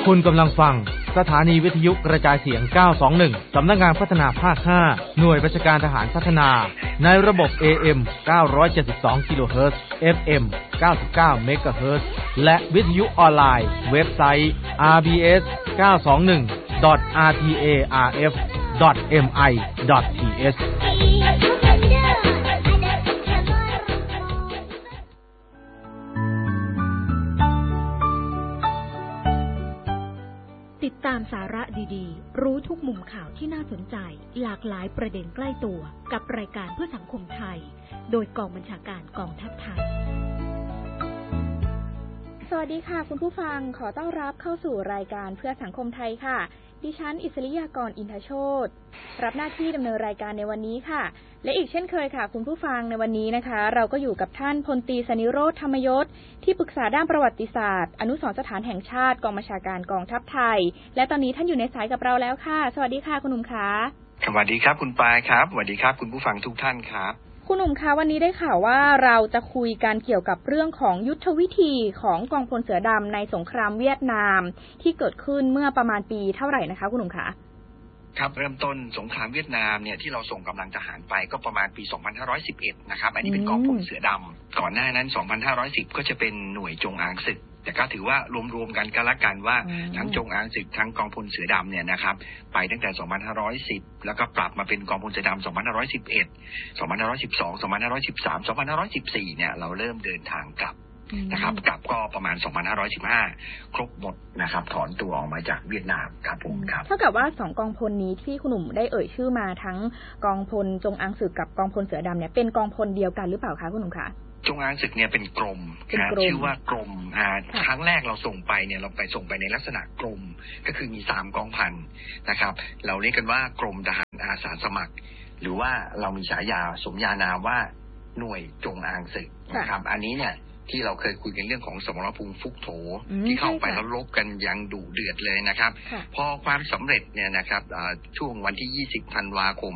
คุณกำลังฟังสถานีวิทยุกระจายเสียง 921 สำนักงานพัฒนาภาค 5 หน่วยบัญชาการทหารพัฒนาในระบบ AM 972 กิโลเฮิรตซ์ FM 99 เมกะเฮิรตซ์และวิทยุออนไลน์เว็บไซต์ rbs921.rtarf.mi.th ติดตามสาระดีๆรู้ทุกมุมข่าวที่น่าสนใจหลากหลายประเด็นใกล้ตัวกับรายการเพื่อสังคมไทยโดยกองบัญชาการกองทัพไทยสวัสดีค่ะคุณผู้ฟังขอต้อนรับเข้าสู่รายการเพื่อสังคมไทยค่ะดิฉันอิสริยากรอินทโชติรับหน้าที่ดำเนินรายการในวันนี้ค่ะและอีกเช่นเคยค่ะคุณผู้ฟังในวันนี้นะคะเราก็อยู่กับท่านพลตรีสนิโรธธรรมยศที่ปรึกษาด้านประวัติศาสตร์อนุสรณ์สถานแห่งชาติกองบัญชาการกองทัพไทยและตอนนี้ท่านอยู่ในสายกับเราแล้วค่ะสวัสดีค่ะคุณหนุ่มคะสวัสดีครับคุณปายครับสวัสดีครับคุณผู้ฟังทุกท่านครับคุณหนุ่มคะวันนี้ได้ข่าวว่าเราจะคุยกันเกี่ยวกับเรื่องของยุทธวิธีของกองพลเสือดำในสงครามเวียดนามที่เกิดขึ้นเมื่อประมาณปีเท่าไหร่นะคะคุณหนุ่มคะครับเริ่มต้นสงครามเวียดนามเนี่ยที่เราส่งกำลังทหารไปก็ประมาณปี 2511 นะครับอันนี้เป็นกองพลเสือดำก่อนหน้านั้น 2510 ก็จะเป็นหน่วยจงอางศึกแต่ก็ถือว่ารวมๆกันก็แล้วกันว่าทั้งจงอางศึกทั้งกองพลเสือดำเนี่ยนะครับไปตั้งแต่ 2510 แล้วก็ปรับมาเป็นกองพลเสือดำ 2511 2512 2513 2514 เนี่ยเราเริ่มเดินทางกลับนะครับกลับก็ประมาณ 2515 ครบหมดนะครับถอนตัวออกมาจากเวียดนามครับผมครับเท่ากับว่า2กองพลนี้ที่คุณหนุ่มได้เอ่ยชื่อมาทั้งกองพลจงอางศึกกับกองพลเสือดำเนี่ยเป็นกองพลเดียวกันหรือเปล่าคะคุณหนุ่มคะจงอางศึกเนี่ยเป็นกรมชื่อว่ากรมครั้งแรกเราส่งไปเนี่ยเราไปส่งไปในลักษณะกรมก็คือมี3กองพันนะครับเราเรียกกันว่ากรมทหารอาสาสมัครหรือว่าเรามีฉายาสมญานามว่าหน่วยจงอางศึกนะครับอันนี้เนี่ยที่เราเคยคุยกันเรื่องของสมรภูมิฟุกโถที่เข้าไปแล้วรบกันอย่างดุเดือดเลยนะครับพอความสำเร็จเนี่ยนะครับช่วงวันที่20ธันวาคม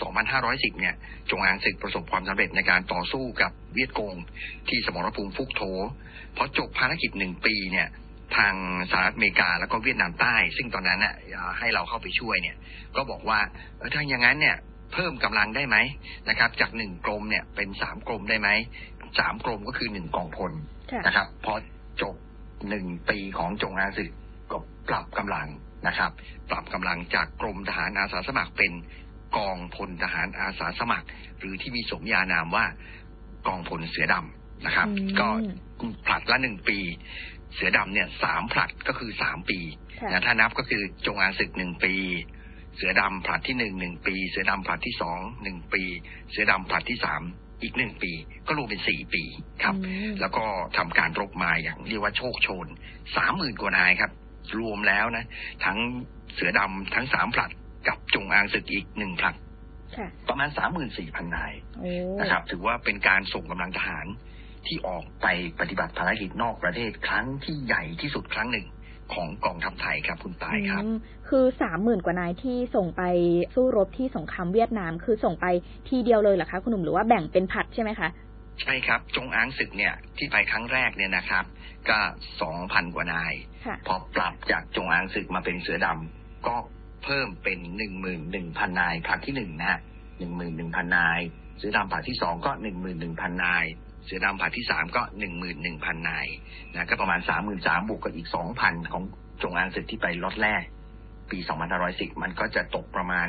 2510เนี่ยจงอางศึกประสบความสำเร็จในการต่อสู้กับเวียดกงที่สมรภูมิฟุกโถพอจบภารกิจ1ปีเนี่ยทางสหรัฐอเมริกาแล้วก็เวียดนามใต้ซึ่งตอนนั้นน่ะให้เราเข้าไปช่วยเนี่ยก็บอกว่าถ้าอย่างนั้นเนี่ยเพิ่มกำลังได้ไหมนะครับจาก1กรมเนี่ยเป็น3กรมได้ไหม3กรมก็คือ1กองพลนะครับพอจบ1ปีของจงอางศึกก็ปรับกำลังนะครับปรับกำลังจากกรมทหารอาสาสมัครเป็นกองพลทหารอาสาสมัครหรือที่มีสมญานามว่ากองพลเสือดำนะครับก็ผลัดละ1ปีเสือดำเนี่ย3ผลัดก็คือ3ปีนะถ้านับก็คือจงอางศึก1ปีเสือดำผลัดที่1ปีเสือดำผลัดที่2 1ปีเสือดำผลัดที่3อีก1ปีก็รวมเป็น4ปีครับแล้วก็ทำการรบมาอย่างเรียกว่าโชคโชน 30,000 กว่านายครับรวมแล้วนะทั้งเสือดำทั้ง3ผลัดกับจงอางศึกอีก1ผลัดประมาณ 34,000 นายนะครับถือว่าเป็นการส่งกำลังทหารที่ออกไปปฏิบัติภารกิจนอกประเทศครั้งที่ใหญ่ที่สุดครั้งหนึ่งของกองทัพไทยครับคุณตายครับคือ 30,000 กว่านายที่ส่งไปสู้รบที่สงครามเวียดนามคือส่งไปทีเดียวเลยเหรอคะคุณหนุ่มหรือว่าแบ่งเป็นผลัดใช่ไหมคะใช่ครับจงอางศึกเนี่ยที่ไปครั้งแรกเนี่ยนะครับก็ 2,000 กว่านายพอปรับจากจงอางศึกมาเป็นเสือดำก็เพิ่มเป็น 11,000 นายผลัดที่1นะฮะ 11,000 นายเสือดำผลัดที่2ก็ 11,000 นายเสือดำผลัดที่3ก็ 11,000 นายนะก็ประมาณ 33,000 บวกกับอีก 2,000 ของจงอางศึกที่ไปล็อตแรกปี 2510 มันก็จะตกประมาณ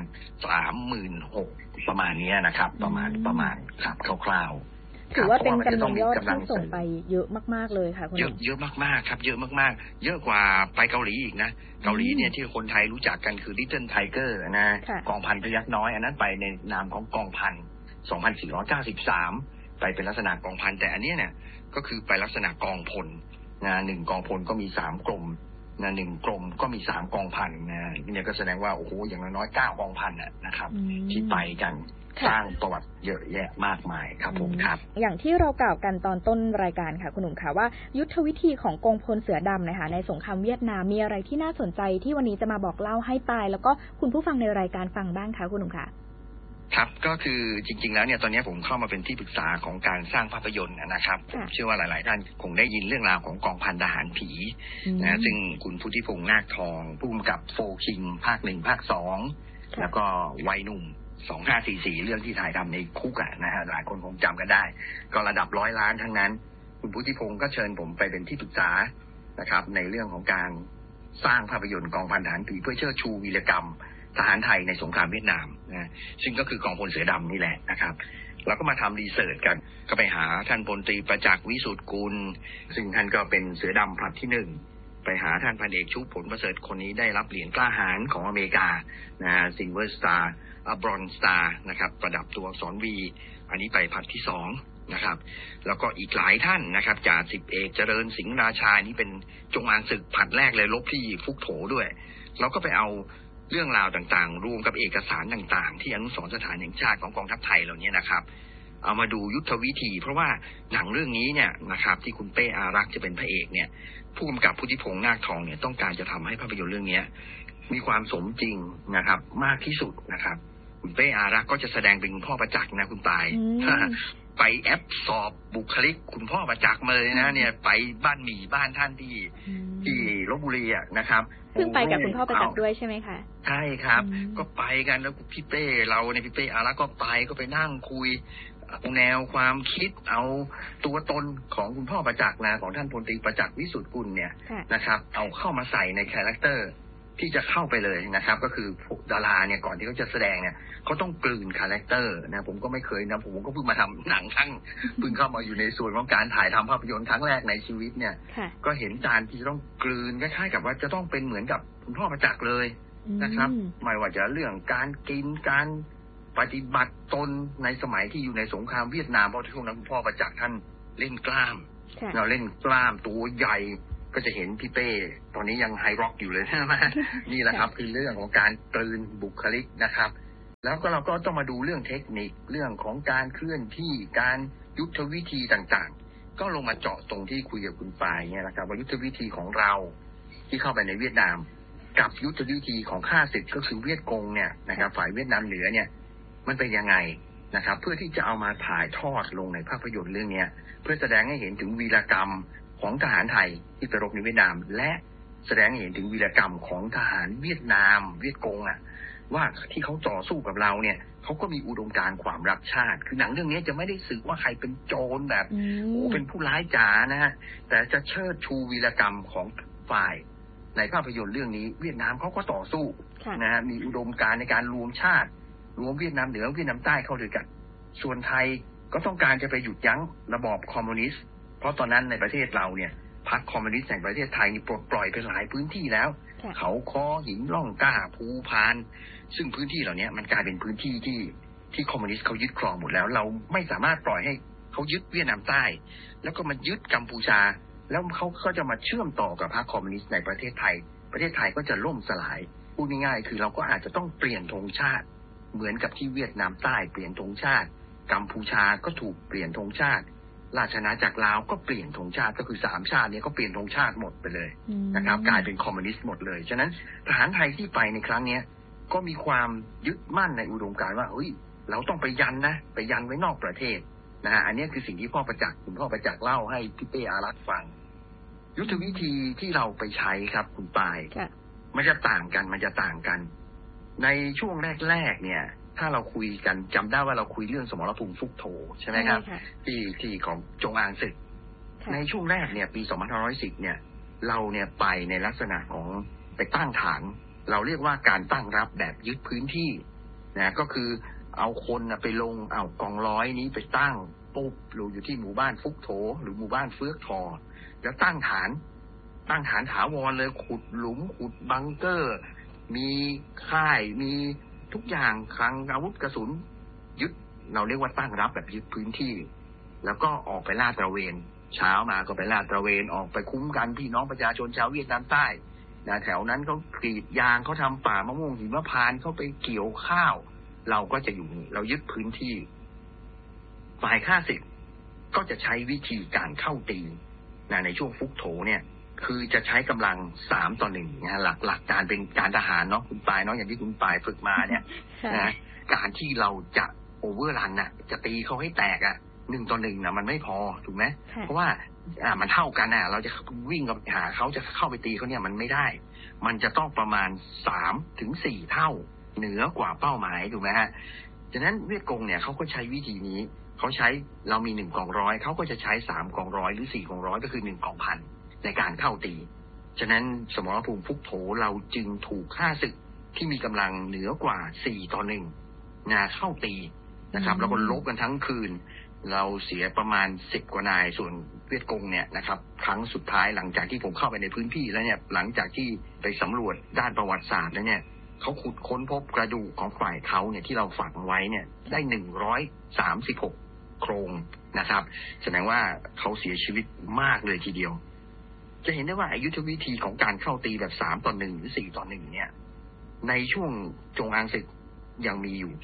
36,000 ประมาณนี้นะครับประมาณครับคร่าวๆถือว่าเป็นจำนวนยอดที่ส่งไปเยอะมากๆเลยค่ะคุณเยอะมากๆครับเยอะมากๆเยอะกว่าไปเกาหลีอีกนะเกาหลีเนี่ยที่คนไทยรู้จักกันคือ Little Tiger นะกองพันพยัคฆ์น้อยอันนั้นไปในนามของกองพัน 2493 ไปเป็นลักษณะกองพันแต่อันนี้เนี่ยก็คือไปลักษณะกองพลนะ1กองพลก็มี3กรมนะ1กรมก็มี3กองพันนะเนี่ยก็แสดงว่าโอ้โหอย่างน้อยๆ9กองพันนะครับที่ไปกันสร้างประวัติเยอะแยะมากมายครับผมครับอย่างที่เรากล่าวกันตอนต้นรายการค่ะคุณหนุ่มค่ะว่ายุทธวิธีของกองพลเสือดำนะคะในสงครามเวียดนามมีอะไรที่น่าสนใจที่วันนี้จะมาบอกเล่าให้ปายแล้วก็คุณผู้ฟังในรายการฟังบ้างคะคุณหนุ่มค่ะครับก็คือจริงๆแล้วเนี่ยตอนนี้ผมเข้ามาเป็นที่ปรึกษาของการสร้างภาพยนตร์นะครับผมเชื่อว่าหลายๆท่านคงได้ยินเรื่องราวของกองพันทหารผีนะซึ่งคุณพุทธิพงษ์นาคทองผู้กำกับโฟคิงภาค 1ภาค 2แล้วก็วัยหนุ่ม2544เรื่องที่ถ่ายทำในคุกนะฮะหลายคนคงจำกันได้ก็ระดับ100 ล้านทั้งนั้นคุณพุทธิพงษ์ก็เชิญผมไปเป็นที่ปรึกษานะครับในเรื่องของการสร้างภาพยนตร์กองพันทหารผีเพื่อเชิดชูวีรกรรมทหารไทยในสงครามเวียดนามนะซึ่งก็คือกองพลเสือดำนี่แหละนะครับเราก็มาทำรีเสิร์ชกันก็ไปหาท่านพลตรีประจักษ์วิสุทธิ์กุลซึ่งท่านก็เป็นเสือดำผลัดที่1ไปหาท่านพันเอกชุบผลประเสริฐคนนี้ได้รับเหรียญกล้าหาญของอเมริกานะซิลเวอร์สตาร์บรอนซ์สตาร์นะครับประดับตัวอักษรวีอันนี้ไปผลัดที่2นะครับแล้วก็อีกหลายท่านนะครับจ่าสิบเอกเจริญสิงห์ราชานี่เป็นจงอางศึกผลัดแรกเลยลบที่ฟุกโถด้วยเราก็ไปเอาเรื่องราวต่างๆรวมกับเอกสารต่างๆที่อนุสรณ์สถานแห่งชาติของกองทัพไทยเหล่านี้นะครับเอามาดูยุทธวิธีเพราะว่าหนังเรื่องนี้เนี่ยนะครับที่คุณเป้อารักษ์จะเป็นพระเอกเนี่ยผู้กำกับพุทธิพงษ์นาคทองเนี่ยต้องการจะทำให้ภาพยนตร์เรื่องนี้มีความสมจริงนะครับมากที่สุดนะครับคุณเป้อารักษ์ก็จะแสดงเป็นคุณพ่อประจักษ์นะคุณปายไปแอปสอบบุคลิกคุณพ่อประจักษ์มาเลยนะเนี่ยไปบ้านหมี่บ้านท่านที่ลพบุรีนะครับเพิ่งไปกับคุณพ่อประจักษ์ด้วยใช่ไหมคะใช่ครับก็ไปกันแล้วพี่เป้เราในพี่เป้อารักษ์ก็ไปนั่งคุยแนวความคิดเอาตัวตนของคุณพ่อประจักษ์นะของท่านพลตรีประจักษ์วิสุทธิ์กุลเนี่ยนะครับเอาเข้ามาใส่ในคาแรคเตอร์ที่จะเข้าไปเลยนะครับก็คือดาราเนี่ยก่อนที่เขาจะแสดงเนี่ยเขาต้องกลืนคาแรคเตอร์นะผมก็ไม่เคยนะผมก็เพิ่งมาทำหนังเพิ่งเข้ามาอยู่ในส่วนของการถ่ายทำภาพยนตร์ครั้งแรกในชีวิตเนี่ยก็เห็นการที่จะต้องกลืนคล้ายๆกับว่าจะต้องเป็นเหมือนกับคุณพ่อประจักษ์เลยนะครับไม่ว่าจะเรื่องการกินการปฏิบัติตนในสมัยที่อยู่ในสงครามเวียดนามเพราะช่วงนั้นคุณพ่อประจักษ์ท่านเล่นกล้ามเราเล่นกล้ามตัวใหญ่ก็จะเห็นพี่เป้ตอนนี้ยังไฮร็อกอยู่เลยใช่ไหมนี่แหละครับคือเรื่องของการกลืนบุคลิกนะครับแล้วก็เราก็ต้องมาดูเรื่องเทคนิคเรื่องของการเคลื่อนที่การยุทธวิธีต่างๆก็ลงมาเจาะตรงที่คุยกับคุณปายเนี่ยนะครับว่ายุทธวิธีของเราที่เข้าไปในเวียดนามกับยุทธวิธีของข้าศึกก็คือเวียดกงเนี่ยนะครับฝ่ายเวียดนามเหนือเนี่ยมันเป็นยังไงนะครับเพื่อที่จะเอามาถ่ายทอดลงในภาพยนตร์เรื่องนี้เพื่อแสดงให้เห็นถึงวีรกรรมของทหารไทยที่ไปรบในเวียดนามและแสดงให้เห็นถึงวีรกรรมของทหารเวียดนามเวียดกงว่าที่เขาต่อสู้กับเราเนี่ยเขาก็มีอุดมการณ์ความรักชาติคือหนังเรื่องนี้จะไม่ได้สื่อว่าใครเป็นโจรแบบเป็นผู้ร้ายจ๋านะฮะแต่จะเชิดชูวีรกรรมของฝ่ายในภาพยนตร์เรื่องนี้เวียดนามเขาก็ต่อสู้นะฮะมีอุดมการณ์ในการรวมชาติรวมเวียดนามเหนือเวียดนามใต้เข้าด้วยกันส่วนไทยก็ต้องการจะไปหยุดยั้งระบอบคอมมิวนิสต์เพราะตอนนั้นในประเทศเราเนี่ยพรรคคอมมิวนิสต์แห่งประเทศไทยนี่ปลดปล่อยไปหลายพื้นที่แล้วเขาค้อหินร่องกล้าภูพานซึ่งพื้นที่เหล่านี้มันกลายเป็นพื้นที่ที่คอมมิวนิสต์เขายึดครองหมดแล้วเราไม่สามารถปล่อยให้เขายึดเวียดนามใต้แล้วก็มายึดกัมพูชาแล้วเขาก็จะมาเชื่อมต่อกับพรรคคอมมิวนิสต์ในประเทศไทยก็จะล่มสลายพูดง่ายๆคือเราก็อาจจะต้องเปลี่ยนธงชาติเหมือนกับที่เวียดนามใต้เปลี่ยนธงชาติกัมพูชาก็ถูกเปลี่ยนธงชาติราชอาณาจักรลาวก็เปลี่ยนธงชาติก็คือ3ชาตินี้ก็เปลี่ยนธงชาติหมดไปเลยนะครับกลายเป็นคอมมิวนิสต์หมดเลยฉะนั้นทหารไทยที่ไปในครั้งนี้ก็มีความยึดมั่นในอุดมการณ์ว่าเฮ้ยเราต้องไปยันไว้นอกประเทศนะฮะอันนี้คือสิ่งที่คุณพ่อประจักษ์เล่าให้พี่เป้อารักษ์ฟังยุทธวิธีที่เราไปใช้ครับคุณปายมันจะต่างกันในช่วงแรกๆเนี่ยถ้าเราคุยกันจำได้ว่าเราคุยเรื่องสมรภูมิฟุกโถใช่ไหมครับที่ของจงอางศึกในช่วงแรกเนี่ยปี2510เนี่ยเราเนี่ยไปในลักษณะของไปตั้งฐานเราเรียกว่าการตั้งรับแบบยึดพื้นที่นะก็คือเอาคนไปลงเอากองร้อยนี้ไปตั้งปุ๊บอยู่ที่หมู่บ้านฟุกโถหรือหมู่บ้านเฟือกทอแล้วตั้งฐานถาวรเลยขุดหลุมขุดบังเกอร์มีค่ายมีทุกอย่างคลังอาวุธกระสุนยึดเราเรียกว่าตั้งรับแบบยึดพื้นที่แล้วก็ออกไปลาดตระเวนเช้ามาก็ไปลาดตระเวนออกไปคุ้มกันพี่น้องประชาชนชาวเวียดนามใต้นะแถวนั้นเขากรีดยางเขาทำป่ามะม่วงหิมพานต์เขาไปเกี่ยวข้าวเราก็จะอยู่เรายึดพื้นที่ฝ่ายข้าศึกก็จะใช้วิธีการเข้าตีในช่วงฟุกโถเนี่ยคือจะใช้กำลัง3-1นะหลักการเป็นการทหารเนาะคุณปายเนาะอย่างที่คุณปายฝึกมาเนี่ยนะการที่เราจะโอเวอร์รันน่ะจะตีเขาให้แตก1-1น่ะมันไม่พอถูกไหมเพราะว่ามันเท่ากันเราจะวิ่งกับหาเขาจะเข้าไปตีเขาเนี่ยมันไม่ได้มันจะต้องประมาณ 3-4 เท่าเหนือกว่าเป้าหมายถูกไหมฮะฉะนั้นเวียดกงเนี่ยเขาก็ใช้วิธีนี้เขาใช้เรามี1 กองร้อยเขาก็จะใช้3 กองร้อยหรือ4 กองร้อยก็คือ1 กองพันในการเข้าตีฉะนั้นสมรภูมิฟุกโถเราจึงถูกฆ่าศึกที่มีกำลังเหนือกว่า4-1เข้าตีนะครับแล้วก็ลบกันทั้งคืนเราเสียประมาณ10 กว่านายส่วนเวียดกงเนี่ยนะครับครั้งสุดท้ายหลังจากที่ผมเข้าไปในพื้นที่แล้วเนี่ยหลังจากที่ไปสำรวจด้านประวัติศาสตร์แล้วเนี่ยเขาขุดค้นพบกระดูกของฝ่ายเขาเนี่ยที่เราฝังไว้เนี่ยได้136 โครงนะครับแสดงว่าเขาเสียชีวิตมากเลยทีเดียวจะเห็นได้ว่ายุทธวิธีของการเข้าตีแบบ3-1หรือ4-1เนี่ยในช่วงจงอางศึกยังมีอยู่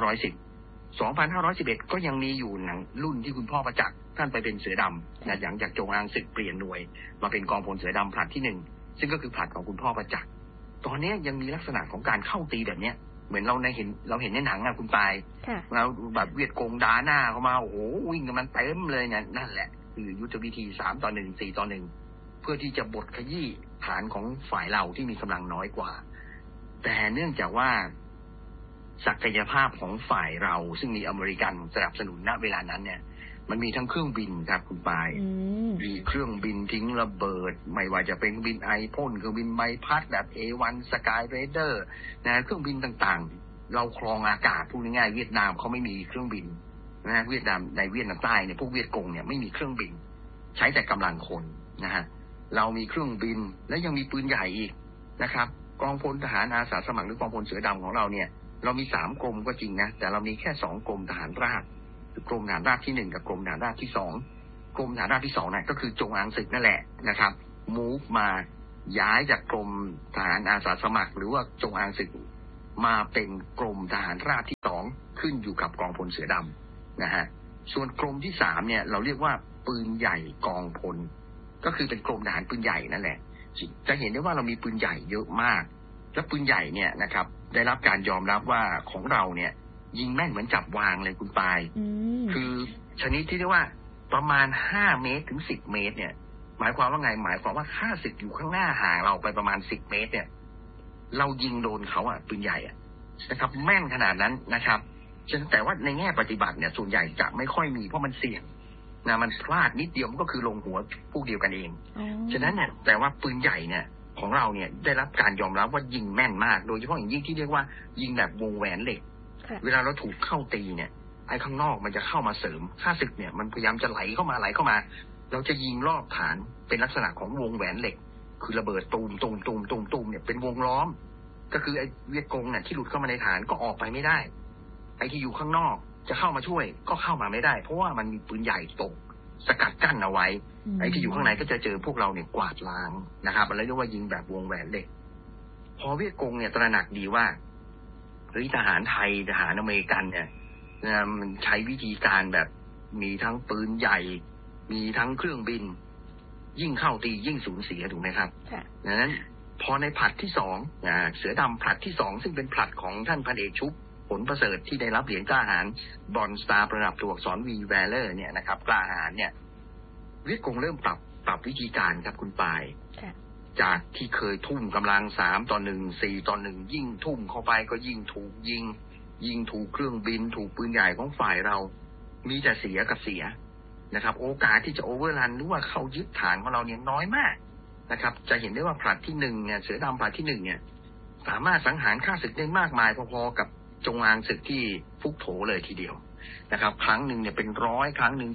2511ก็ยังมีอยู่หนังรุ่นที่คุณพ่อประจักษ์ท่านไปเป็นเสือดำหลังจากจงอางศึกเปลี่ยนหน่วยมาเป็นกองพลเสือดำผลัดที่1ซึ่งก็คือผลัดของคุณพ่อประจักษ์ตอนนี้ยังมีลักษณะของการเข้าตีแบบเนี้ยเหมือนเราเห็นในหนังคุณปายเราแบบเวียดกงดาหน้าเข้ามาโอ้โหวิ่งกันมันเต็มเลยเนี่ยนั่นแหละคือยุทธวิธี3-1 4-1เพื่อที่จะบดขยี้ฐานของฝ่ายเราที่มีกำลังน้อยกว่าแต่เนื่องจากว่าศักยภาพของฝ่ายเราซึ่งมีอเมริกันสนับสนุนณเวลานั้นเนี่ยมันมีทั้งเครื่องบินครับคุณปายมีเครื่องบินทิ้งระเบิดไม่ว่าจะเป็นเครื่องบินไอพ่นเครื่องบินใบพัดแบบ A1 Sky Raider นะเครื่องบินต่างๆเราครองอากาศพูดง่ายๆเวียดนามเขาไม่มีเครื่องบินนะเวียดนามในเวียดนามใต้เนี่ยพวกเวียดกงเนี่ยไม่มีเครื่องบินใช้แต่กำลังคนนะฮะเรามีเครื่องบินและยังมีปืนใหญ่อีกนะครับกองพลทหารอาสาสมัครหรือกองพลเสือดำของเราเนี่ยเรามี3 กรมก็จริงนะแต่เรามีแค่2 กรมทหารราบคือกรมทหารราบที่1กับกรมทหารราบที่2กรมทหารราบที่2น่ะก็คือจงอางศึกนั่นแหละนะครับมูฟมาย้ายจากกรมทหารอาสาสมัครหรือว่าจงอางศึกมาเป็นกรมทหารราบที่2ขึ้นอยู่กับกองพลเสือดำนะฮะส่วนกรมที่3เนี่ยเราเรียกว่าปืนใหญ่กองพลก็คือเป็นกรมทหารปืนใหญ่นั่นแหละจะเห็นได้ว่าเรามีปืนใหญ่เยอะมากและปืนใหญ่เนี่ยนะครับได้รับการยอมรับว่าของเราเนี่ยยิงแม่นเหมือนจับวางเลยคุณปายคือชนิดที่เรียกว่าประมาณ5 เมตรถึง10 เมตรเนี่ยหมายความว่าไงหมายความว่าค่าศึกอยู่ข้างหน้าห่างเราไปประมาณ10 เมตรเนี่ยเรายิงโดนเขาปืนใหญ่นะครับแม่นขนาดนั้นนะครับแต่ว่าในแง่ปฏิบัติเนี่ยส่วนใหญ่จะไม่ค่อยมีเพราะมันเสี่ยงนะมันพลาดนิดเดียวมันก็คือลงหัวพวกเดียวกันเองฉะนั้นเนี่ยแต่ว่าปืนใหญ่เนี่ยของเราเนี่ยได้รับการยอมรับว่ายิงแม่นมากโดยเฉพาะอย่างยิ่งที่เรียกว่ายิงแบบวงแหวนเหล็กเวลาเราถูกเข้าตีเนี่ยไอ้ข้างนอกมันจะเข้ามาเสริมค่าศึกเนี่ยมันพยายามจะไหลเข้ามาเราจะยิงรอบฐานเป็นลักษณะของวงแหวนเหล็กคือระเบิดตูมเนี่ยเป็นวงล้อมก็คือไอ้เวียดกงเนี่ยที่หลุดเข้ามาในฐานก็ออกไปไม่ได้ไอ้ที่อยู่ข้างนอกจะเข้ามาช่วยก็เข้ามาไม่ได้เพราะว่ามันมีปืนใหญ่ตกสกัดกั้นเอาไว้ไอ้ที่อยู่ข้างในก็จะเจอพวกเราเนี่ยกวาดล้างนะครับอะไรเรียกว่ายิงแบบวงแหวนเหล็กพอเวียดกงเนี่ยตระหนักดีว่าเฮ้ยทหารไทยทหารอเมริกันเนี่ยมันใช้วิธีการแบบมีทั้งปืนใหญ่มีทั้งเครื่องบินยิ่งเข้าตียิ่งสูญเสียถูกไหมครับดังนั้นพอในผลัดที่2เสือดำผลัดที่2ซึ่งเป็นผลัดของท่านพันเอกชุบผลประเสริฐที่ได้รับเหรียญกล้าหาญบรอนสตาร์ประดับตัวอักษรวีแวลเลอร์เนี่ยนะครับกล้าหาญเนี่ยเวียดกงเริ่มปรับวิธีการครับคุณปายจากที่เคยทุ่มกำลัง3-1 4-1ยิ่งทุ่มเข้าไปก็ยิ่งถูกยิงถูกเครื่องบินถูกปืนใหญ่ของฝ่ายเรามีแต่เสียกับเสียนะครับโอกาสที่จะโอเวอร์รันหรือว่าเข้ายึดฐานของเราเนี่ยน้อยมากนะครับจะเห็นได้ว่าผลัดที่1เนี่ยเสือดำผลัดที่1เนี่ยสามารถสังหารฆ่าศึกได้มากมายพอๆกับจงอางศึกที่ฟุกโถเลยทีเดียวนะครับครั้งหนึ่งเนี่ยเป็น100ครั้งหนึ่ง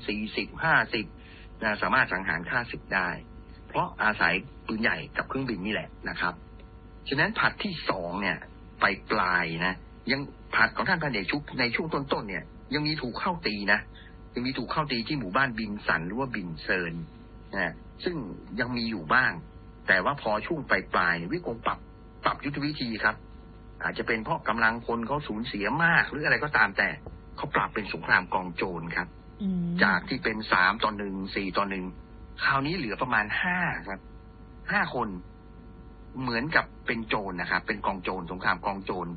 40-50นะสามารถสังหารฆ่าศึกได้เพราะอาศัยปืนใหญ่กับเครื่องบินนี่แหละนะครับฉะนั้นผลัดที่2เนี่ยไปปลายนะยังผลัดของท่านพันเอกชุบในช่วงต้นๆเนี่ยยังมีถูกเข้าตีนะยังมีถูกเข้าตีที่หมู่บ้านบินสันหรือว่าบินเซินนะซึ่งยังมีอยู่บ้างแต่ว่าพอช่วงปลายเวียดกงปรับยุทธวิธีครับอาจจะเป็นเพราะกำลังคนเขาสูญเสียมากหรืออะไรก็ตามแต่เขาปรับเป็นสงครามกองโจรครับจากที่เป็น3-1 4-1คราวนี้เหลือประมาณ5ครับ5 คนเหมือนกับเป็นโจรนะครับเป็นกองโจรสงครามกองโจรพ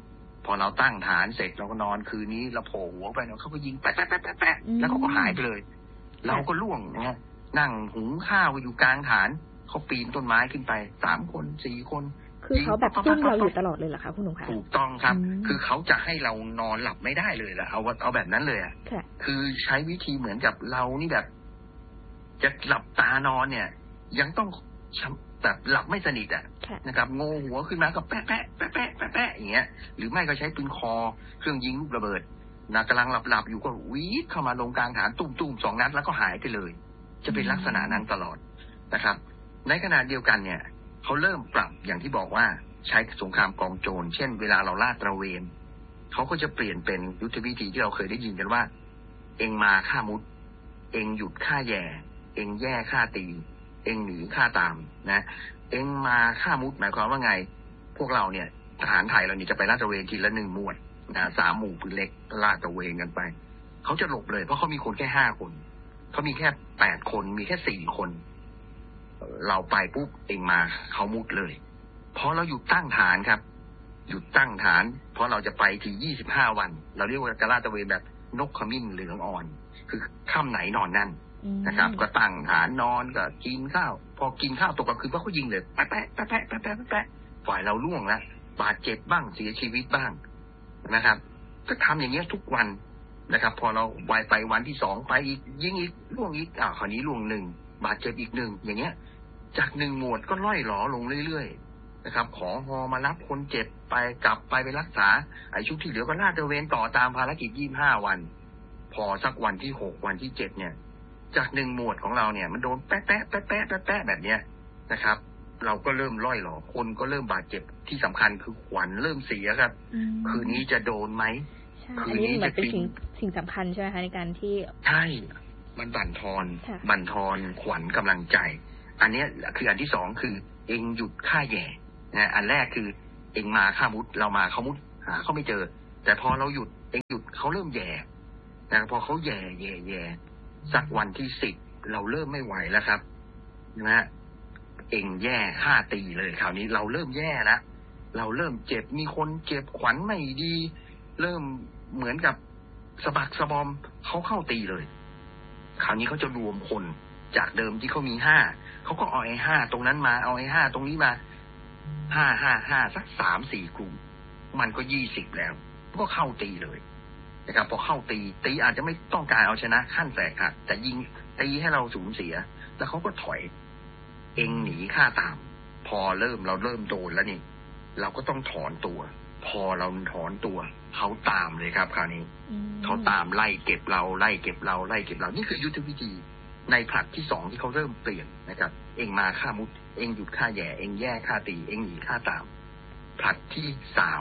พอเราตั้งฐานเสร็จเราก็นอนคืนนี้เราโผล่หัวไปเขาก็ยิงแปะแล้วเขาก็หายไปเลยเราก็ล่วงนะฮะนั่งหุงข้าวอยู่กลางฐานเขาปีนต้นไม้ขึ้นไป3 คน 4 คนคือเขาแบบซุ่มเราอยู่ตลอดเลยเหรอคะคุณหนุ่มคะถูกต้องครับคือเขาจะให้เรานอนหลับไม่ได้เลยล่ะเอาแบบนั้นเลยอ่ะคือใช้วิธีเหมือนกับเรานี่แบบจะหลับตานอนเนี่ยยังต้องแบบหลับไม่สนิทอ่ะนะครับโงหัวขึ้นมาก็แปะอย่างเงี้ยหรือไม่ก็ใช้ปืนคอเครื่องยิงลูกระเบิดนะกำลังหลับอยู่ก็วีดเข้ามาลงกลางฐานตุ้มๆ2 นัดแล้วก็หายไปเลยจะเป็นลักษณะนั้นตลอดนะครับในขณะเดียวกันเนี่ยเขาเริ่มปรับอย่างที่บอกว่าใช้สงครามกองโจรเช่นเวลาเราลาดตระเวนเขาก็จะเปลี่ยนเป็นยุทธวิธีที่เราเคยได้ยินกันว่าเองมาฆ่ามุดเองหยุดฆ่าแย่เองแย่ฆ่าตีเองหนีฆ่าตามนะเองมาฆ่ามุดหมายความว่าไงพวกเราเนี่ยทหารไทยเรานี่จะไปลาดตระเวนทีละ1 หมวดนะ3 หมู่ปืนเล็กลาดตระเวนกันไปเขาจะหลบเลยเพราะเขามีคนแค่5 คนเขามีแค่8 คนมีแค่4 คนเราไปปุ๊บเองมาเขามุดเลยพอเราหยุดตั้งฐานครับหยุดตั้งฐานเพราะเราจะไปที25 วันเราเรียกว่าการลาดตระเวนแบบนกขมิ้นเหลืองอ่อนคือค่ำไหนนอนนั่นนะครับก็ตั้งฐานนอนก็กินข้าวพอกินข้าวตกกลางคืนก็เขายิงเลยแปะฝ่ายเราล่วงแล้วบาดเจ็บบ้างเสียชีวิตบ้างนะครับก็ทำอย่างเงี้ยทุกวันนะครับพอเราไปวันที่2ไปอีกยิงอีกล่วงอีกคราวนี้ล่วง1บาดเจ็บอีก1อย่างเงี้ยจาก1 หมวดก็ล่อยหลอลงเรื่อยๆนะครับขอฮอมารับคนเจ็บไปกลับไปรักษาไอ้ชุดที่เหลือก็ลาดตระเวนต่อตามภารกิจ25 วันพอสักวันที่6วันที่7เนี่ยจาก1 หมวดของเราเนี่ยมันโดนแปะแบบเนี้ยนะครับเราก็เริ่มล่อยหลอคนก็เริ่มบาดเจ็บที่สำคัญคือขวัญเริ่มเสียครับคืนนี้จะโดนไหมคืนนี้จะเป็นสิ่งสำคัญใช่ไหมคะในการที่ใช่มันบั่นทอนขวัญกำลังใจอันนี้คืออันที่2คือเองหยุดฆ่าแย่นะอันแรกคือเองมาฆ่ามุดเรามาเขามุดหาเขาไม่เจอแต่พอเราหยุดเองหยุดเขาเริ่มแย่นะพอเขาแย่สักวันที่10เราเริ่มไม่ไหวแล้วครับนะเองแย่ฆ่าตีเลยคราวนี้เราเริ่มแย่แล้วเราเริ่มเจ็บมีคนเจ็บขวัญไม่ดีเริ่มเหมือนกับสะบักสะบอมเขาเข้าตีเลยคราวนี้เขาจะรวมคนจากเดิมที่เขามี5เขาก็เอาไอ้5ตรงนั้นมาเอาไอ้5ตรงนี้มา5สัก 3-4 กลุ่มมันก็20แล้วก็เข้าตีเลยนะครับพอเข้าตีอาจจะไม่ต้องการเอาชนะขั้นแตกหักแต่ยิงตีให้เราสูญเสียแล้วเขาก็ถอยเองหนีฆ่าตามพอเราเริ่มโดนแล้วนี่เราก็ต้องถอนตัวพอเราถอนตัวเขาตามเลยครับคราวนี้เขาตามไล่เก็บเรานี่คือยุทธวิธีในผลัดที่2ที่เขาเริ่มเปลี่ยนนะครับเองมาฆ่ามุดเองหยุดฆ่าแย่เองแย่ฆ่าตีเองหนีฆ่าตามผลัดที่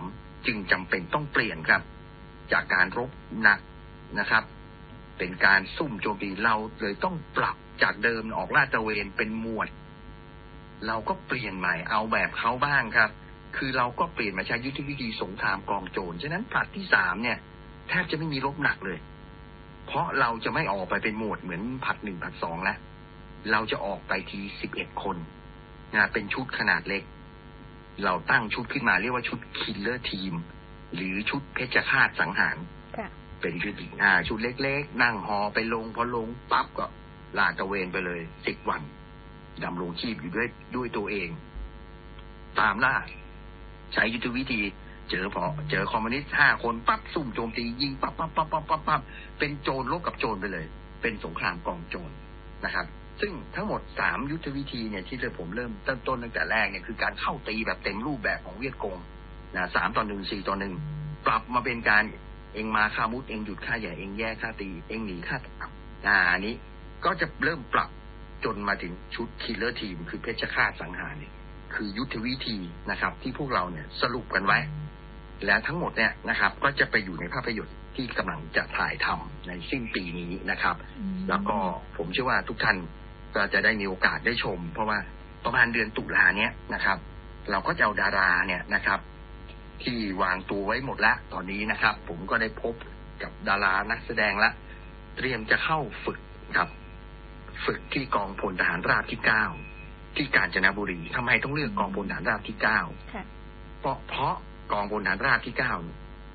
3จึงจำเป็นต้องเปลี่ยนครับจากการรบหนักนะครับเป็นการซุ่มโจมตีเราเลยต้องปรับจากเดิมออกลาดตระเวนเป็นหมวดเราก็เปลี่ยนใหม่เอาแบบเขาบ้างครับคือเราก็เปลี่ยนมาใช้ยุทธวิธีสงครามกองโจรฉะนั้นผลัดที่3เนี่ยแทบจะไม่มีรบหนักเลยเพราะเราจะไม่ออกไปเป็นหมวดเหมือนผลัด1ผลัด2แล้วเราจะออกไปที11 คนนะเป็นชุดขนาดเล็กเราตั้งชุดขึ้นมาเรียกว่าชุดคิลเลอร์ทีมหรือชุดเพชฌฆาตสังหารเป็นชุดเล็กๆนั่งฮอไปลงพอลงปั๊บก็ลาดตระเวนไปเลย10 วันดำรงชีพอยู่ด้วยตัวเองตามล่าใช้ยุทธวิธีเจอคอมมิวนิสต์5 คนปั๊บซุ่มโจมตียิงปั๊บเป็นโจรลบกับโจรไปเลยเป็นสงครามกองโจรนะครับซึ่งทั้งหมด3ยุทธวิธีเนี่ยที่ผมเริ่มต้นตั้งแต่แรกเนี่ยคือการเข้าตีแบบเต็มรูปแบบของเวียดกงนะ3-1 4-1ปรับมาเป็นการเองมาฆ่ามุดเองหยุดฆ่าแย่เองแย่ฆ่าตีเองหนีฆ่าตามอันนี้ก็จะเริ่มปรับจนมาถึงชุดคิลเลอร์ทีมคือเพชฌฆาตสังหารนี่คือยุทธวิธีนะครับที่พวกเราเนี่ยสรุปกันไว้และทั้งหมดเนี่ยนะครับก็จะไปอยู่ในภาพยนตร์ที่กำลังจะถ่ายทำในสิ้นปีนี้นะครับแล้วก็ผมเชื่อว่าทุกท่านก็จะได้มีโอกาสได้ชมเพราะว่าประมาณเดือนตุลาเนี้ยนะครับเราก็จะเอาดาราเนี่ยนะครับที่วางตัวไว้หมดแล้วตอนนี้นะครับผมก็ได้พบกับดารานักแสดงละเตรียมจะเข้าฝึกครับฝึกที่กองพลทหารราบที่9ที่กาญจนบุรีทำไมต้องเลือกกองพลทหารราบที่9เพราะกองพลทหารราบที่9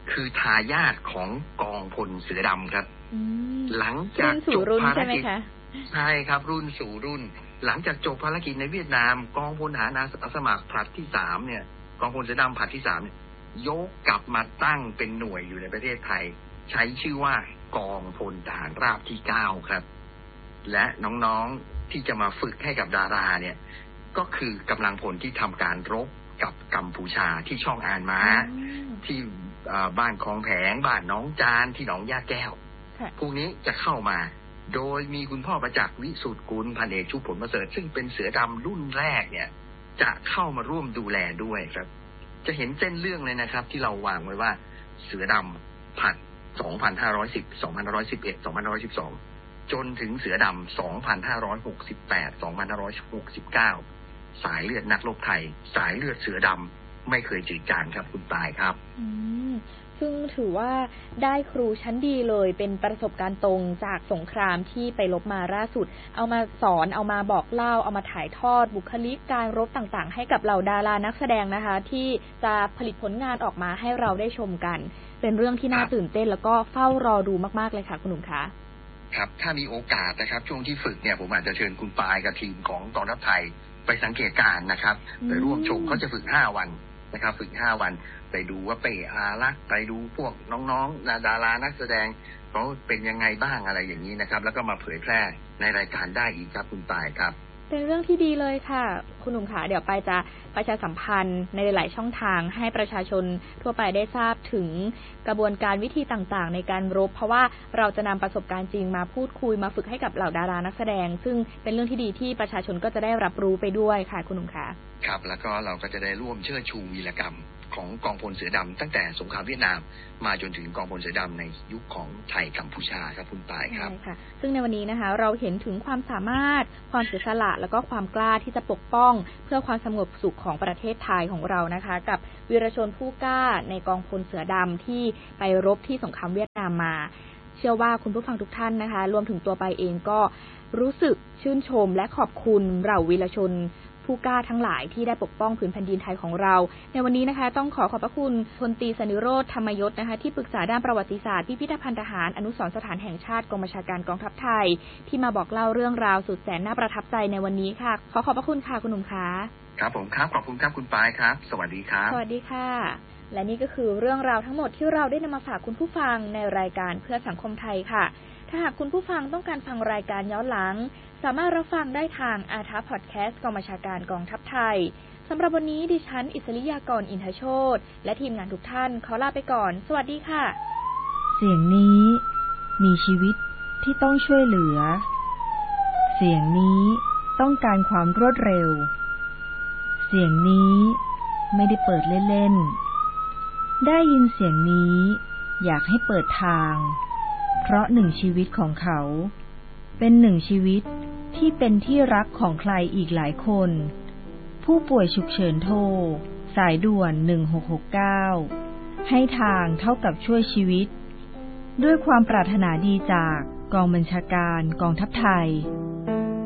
คือทายาทของกองพลเสือดำครับหลังจากจบภารกิจใช่ครับรุ่นสู่รุ่นหลังจากจบภารกิจในเวียดนามกองพลทหารอาสาสมัครผลัดที่3เนี่ยกองพลเสือดำผลัดที่3เนี่ยยกกลับมาตั้งเป็นหน่วยอยู่ในประเทศไทยใช้ชื่อว่ากองพลทหารราบที่9ครับและน้องๆที่จะมาฝึกให้กับดาราเนี่ยก็คือกำลังพลที่ทำการรบกับกัมพูชาที่ช่องอานม้าที่บ้านคลองแผงบ้านหนองจานที่หนองย่าแก้วพวกนี้จะเข้ามาโดยมีคุณพ่อประจักษ์วิสุทธิ์กุลพันเอกชุผลประเสริฐซึ่งเป็นเสือดำรุ่นแรกเนี่ยจะเข้ามาร่วมดูแลด้วยครับจะเห็นเส้นเรื่องเลยนะครับที่เราวางไว้ว่าเสือดำผัด 2510 2511 2512 จนถึงเสือดำ 2568 2569 สายเลือดนักรบไทยสายเลือดเสือดำไม่เคยจืดจางครับคุณตายครับซึ่งถือว่าได้ครูชั้นดีเลยเป็นประสบการณ์ตรงจากสงครามที่ไปรบมาล่าสุดเอามาสอนเอามาบอกเล่าเอามาถ่ายทอดบุคลิกการรบต่างๆให้กับเหล่าดารานักแสดงนะคะที่จะผลิตผลงานออกมาให้เราได้ชมกันเป็นเรื่องที่น่าตื่นเต้นแล้วก็เฝ้ารอดูมากๆเลยค่ะคุณหนุ่มคะครับถ้ามีโอกาสนะครับช่วงที่ฝึกเนี่ยผมอาจจะเชิญคุณปายกับทีมของกองทัพไทยไปสังเกตการณ์นะครับไปร่วมชมเขาจะฝึก5 วันนะครับฝึก5 วันไปดูว่าเป้อารักษ์ไปดูพวกน้องๆดารานักแสดงเขาเป็นยังไงบ้างอะไรอย่างนี้นะครับแล้วก็มาเผยแพร่ในรายการได้อีกครับคุณปายครับเป็นเรื่องที่ดีเลยค่ะคุณหนุ่มขาเดี๋ยวไปจะประชาสัมพันธ์ในหลายช่องทางให้ประชาชนทั่วไปได้ทราบถึงกระบวนการวิธีต่างๆในการรบเพราะว่าเราจะนำประสบการณ์จริงมาพูดคุยมาฝึกให้กับเหล่าดารานักแสดงซึ่งเป็นเรื่องที่ดีที่ประชาชนก็จะได้รับรู้ไปด้วยค่ะคุณหนุ่มขาครับแล้วก็เราก็จะได้ร่วมเชิดชูวีรกรรมของกองพลเสือดำตั้งแต่สงครามเวียดนามมาจนถึงกองพลเสือดำในยุคของไทยกัมพูชาครับคุณปายครับใช่ค่ะซึ่งในวันนี้นะคะเราเห็นถึงความสามารถความเสียสละแล้วก็ความกล้าที่จะปกป้องเพื่อความสงบสุขของประเทศไทยของเรานะคะกับวีรชนผู้กล้าในกองพลเสือดำที่ไปรบที่สงครามเวียดนามมาเชื่อว่าคุณผู้ฟังทุกท่านนะคะรวมถึงตัวไปเองก็รู้สึกชื่นชมและขอบคุณเหล่าวีรชนผู้กล้าทั้งหลายที่ได้ปกป้องผืนแผ่นดินไทยของเราในวันนี้นะคะต้องขอบพระคุณพลตรีสนิโรธธรรมยศนะคะที่ปรึกษาด้านประวัติศาสตร์พิพิธภัณฑ์ทหารอนุสรณ์สถานแห่งชาติกองบัญชาการกองทัพไทยที่มาบอกเล่าเรื่องราวสุดแสนน่าประทับใจในวันนี้ค่ะขอบพระคุณค่ะคุณหนุ่มคะครับผมครับขอบคุณครับคุณปายครับสวัสดีครับสวัสดีค่ะและนี่ก็คือเรื่องราวทั้งหมดที่เราได้นำมาฝากคุณผู้ฟังในรายการเพื่อสังคมไทยค่ะถ้าหากคุณผู้ฟังต้องการฟังรายการย้อนหลังสามารถรับฟังได้ทางอาทาพอดแคสต์กองบัญชาการกองทัพไทยสำหรับวันนี้ดิฉันอิสริยากรอินทโชติและทีมงานทุกท่านขอลาไปก่อนสวัสดีค่ะเสียงนี้มีชีวิตที่ต้องช่วยเหลือเสียงนี้ต้องการความรวดเร็วเสียงนี้ไม่ได้เปิดเล่นๆได้ยินเสียงนี้อยากให้เปิดทางเพราะ1 ชีวิตของเขาเป็น1 ชีวิตที่เป็นที่รักของใครอีกหลายคนผู้ป่วยฉุกเฉินโทรสายด่วน1669ให้ทางเท่ากับช่วยชีวิตด้วยความปรารถนาดีจากกองบัญชาการกองทัพไทย